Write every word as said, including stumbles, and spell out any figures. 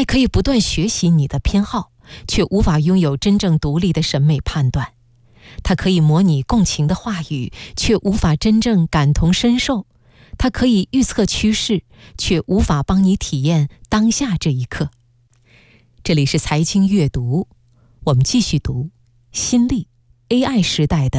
可以不断学习你的偏好，却无法拥有真正独立的审美判断。它可以模拟共情的话语，却无法真正感同身受。它可以预测趋势，却无法帮你体验当下这一刻。这里是财经阅读，我们继续读新力 A I 时代的